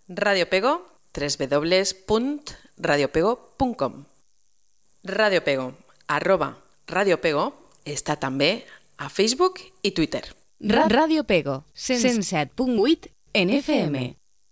Radio Pego, www.radiopego.com. Radio Pego, @Radio Pego, està també a Facebook i Twitter. Radio Pego, 107.8 en FM.